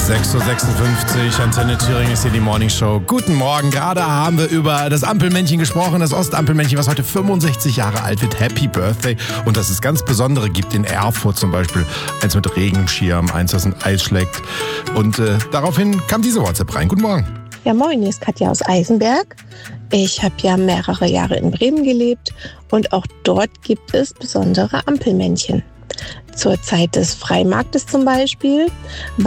6.56 Uhr, Antenne Thüringen ist hier die Morning Show. Guten Morgen, gerade haben wir über das Ampelmännchen gesprochen, das Ostampelmännchen, was heute 65 Jahre alt wird. Happy Birthday. Und dass es ganz Besondere gibt in Erfurt zum Beispiel. Eins mit Regenschirm, eins, das ein Eis schlägt. Und daraufhin kam diese WhatsApp rein. Guten Morgen. Ja, moin, hier ist Katja aus Eisenberg. Ich habe ja mehrere Jahre in Bremen gelebt und auch dort gibt es besondere Ampelmännchen. Zur Zeit des Freimarktes zum Beispiel